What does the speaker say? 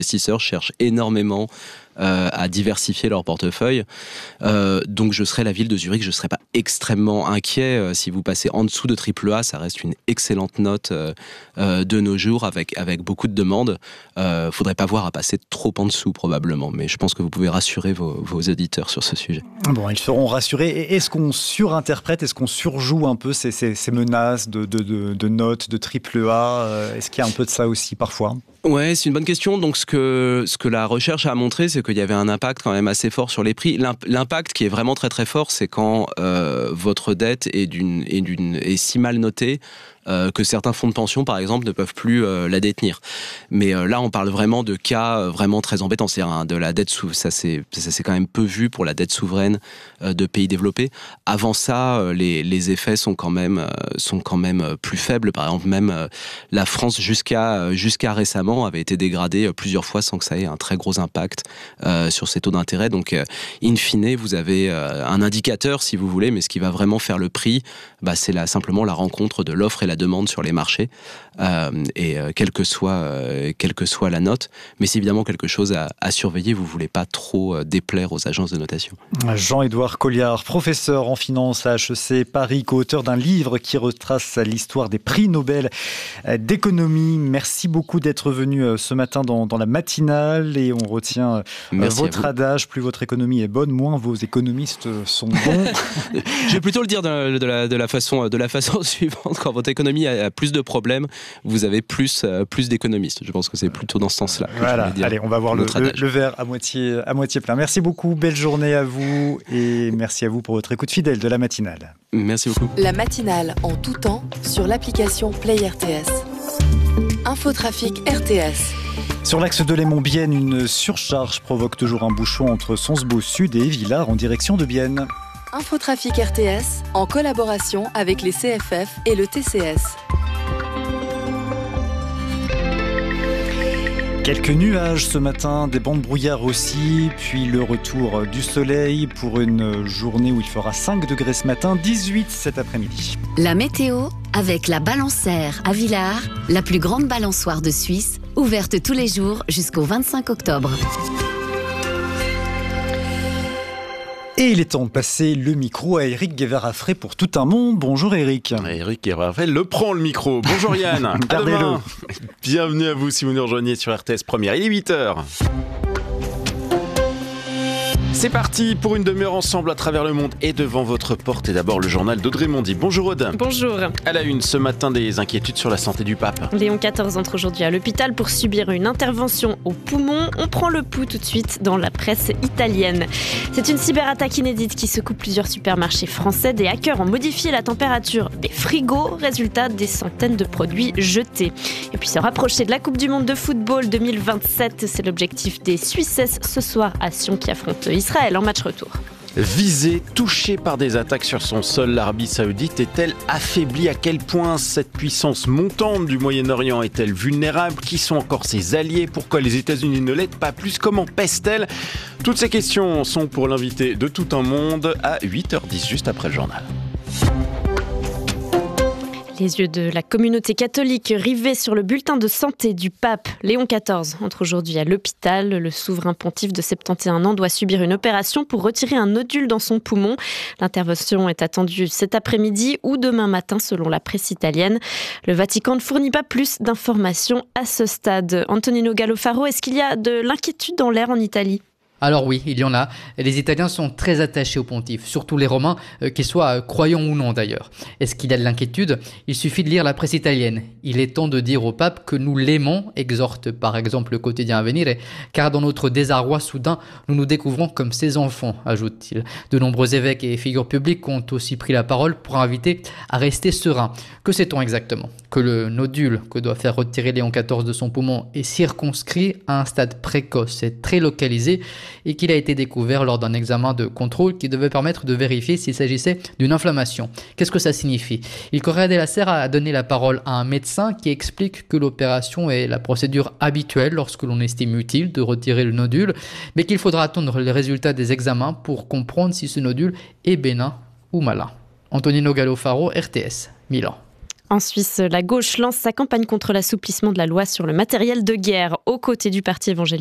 investisseurs cherchent énormément à diversifier leur portefeuille. Donc je serai la ville de Zurich, je ne serai pas extrêmement inquiet. Si vous passez en dessous de AAA, ça reste une excellente note de nos jours avec beaucoup de demandes. Faudrait pas voir à passer trop en dessous probablement, mais je pense que vous pouvez rassurer vos auditeurs sur ce sujet. Bon, ils seront rassurés. Et est-ce qu'on surinterprète, est-ce qu'on surjoue un peu ces menaces de notes, de AAA? Est-ce qu'il y a un peu de ça aussi parfois? Ouais, c'est une bonne question. Donc, ce que la recherche a montré, c'est qu'il y avait un impact quand même assez fort sur les prix. L'impact qui est vraiment très très fort, c'est quand votre dette est si mal notée que certains fonds de pension, par exemple, ne peuvent plus la détenir. Mais là, on parle vraiment de cas vraiment très embêtants. C'est-à-dire de la dette ça c'est quand même peu vu pour la dette souveraine de pays développés. Avant ça, les effets sont quand même plus faibles. Par exemple, même la France jusqu'à récemment avait été dégradée plusieurs fois sans que ça ait un très gros impact sur ses taux d'intérêt. Donc, in fine, vous avez un indicateur, si vous voulez, mais ce qui va vraiment faire le prix, c'est simplement la rencontre de l'offre et la demande sur les marchés, et quelle que soit la note. Mais c'est évidemment quelque chose à surveiller. Vous ne voulez pas trop déplaire aux agences de notation. Jean-Édouard Colliard, professeur en finance à HEC Paris, co-auteur d'un livre qui retrace l'histoire des prix Nobel d'économie. Merci beaucoup d'être venu ce matin dans la matinale, et on retient votre adage: plus votre économie est bonne, moins vos économistes sont bons. Je vais plutôt le dire de la façon suivante: quand votre économie a plus de problèmes, vous avez plus d'économistes. Je pense que c'est plutôt dans ce sens-là. Voilà, allez, on va voir le verre à moitié plein. Merci beaucoup, belle journée à vous, et merci à vous pour votre écoute fidèle de la matinale. Merci beaucoup. La matinale en tout temps sur l'application Play RTS. Infotrafic RTS. Sur l'axe de Léman-Bienne, une surcharge provoque toujours un bouchon entre Sonsbeau Sud et Villars en direction de Bienne. Infotrafic RTS en collaboration avec les CFF et le TCS. Quelques nuages ce matin, des bancs de brouillard aussi, puis le retour du soleil pour une journée où il fera 5 degrés ce matin, 18 cet après-midi. La météo avec la Balançaire à Villars, la plus grande balançoire de Suisse, ouverte tous les jours jusqu'au 25 octobre. Et il est temps de passer le micro à Eric Guévert-Affray pour Tout un monde. Bonjour Eric. Eric Guévert-Affray prend le micro. Bonjour Yann. À demain. Bienvenue à vous si vous nous rejoignez sur RTS Première. Il est 8h. C'est parti pour une demi-heure ensemble à travers le monde et devant votre porte. Et d'abord le journal d'Audrey Mondy. Bonjour Aude. Bonjour. À la une ce matin, des inquiétudes sur la santé du pape. Léon XIV entre aujourd'hui à l'hôpital pour subir une intervention au poumon. On prend le pouls tout de suite dans la presse italienne. C'est une cyberattaque inédite qui secoue plusieurs supermarchés français. Des hackers ont modifié la température des frigos. Résultat, des centaines de produits jetés. Et puis se rapprocher de la Coupe du Monde de football 2027. C'est l'objectif des Suissesses ce soir à Sion qui affrontent Israël en match retour. Visée, touchée par des attaques sur son sol, l'Arabie Saoudite est-elle affaiblie? À quel point cette puissance montante du Moyen-Orient est-elle vulnérable? Qui sont encore ses alliés? Pourquoi les États-Unis ne l'aident pas plus? Comment pèse-t-elle? Toutes ces questions sont pour l'invité de Tout un monde à 8h10, juste après le journal. Les yeux de la communauté catholique rivés sur le bulletin de santé du pape Léon XIV entre aujourd'hui à l'hôpital. Le souverain pontife de 71 ans doit subir une opération pour retirer un nodule dans son poumon. L'intervention est attendue cet après-midi ou demain matin selon la presse italienne. Le Vatican ne fournit pas plus d'informations à ce stade. Antonino Gallofaro, est-ce qu'il y a de l'inquiétude dans l'air en Italie ? Alors oui, il y en a. Les Italiens sont très attachés au pontife, surtout les Romains, qu'ils soient croyants ou non d'ailleurs. Est-ce qu'il y a de l'inquiétude? Il suffit de lire la presse italienne. Il est temps de dire au pape que nous l'aimons, exhorte par exemple le quotidien Avvenire, car dans notre désarroi soudain, nous nous découvrons comme ses enfants, ajoute-t-il. De nombreux évêques et figures publiques ont aussi pris la parole pour inviter à rester serein. Que sait-on exactement? Que le nodule que doit faire retirer Léon XIV de son poumon est circonscrit à un stade précoce et très localisé, et qu'il a été découvert lors d'un examen de contrôle qui devait permettre de vérifier s'il s'agissait d'une inflammation. Qu'est-ce que ça signifie? Il Corriere della Sera a donné la parole à un médecin qui explique que l'opération est la procédure habituelle lorsque l'on estime utile de retirer le nodule, mais qu'il faudra attendre les résultats des examens pour comprendre si ce nodule est bénin ou malin. Antonino Gallofaro, RTS, Milan. En Suisse, la gauche lance sa campagne contre l'assouplissement de la loi sur le matériel de guerre aux côtés du parti évangélique.